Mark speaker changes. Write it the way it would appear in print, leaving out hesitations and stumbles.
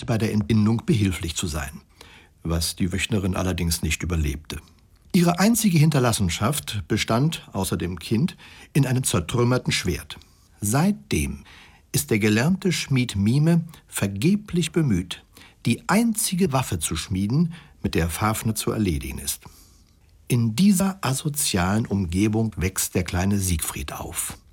Speaker 1: bei der Entbindung behilflich zu sein, was die Wöchnerin allerdings nicht überlebte. Ihre einzige Hinterlassenschaft bestand, außer dem Kind, in einem zertrümmerten Schwert. Seitdem ist der gelernte Schmied Mime vergeblich bemüht, die einzige Waffe zu schmieden, mit der Fafner zu erledigen ist. In dieser asozialen Umgebung wächst der kleine Siegfried auf.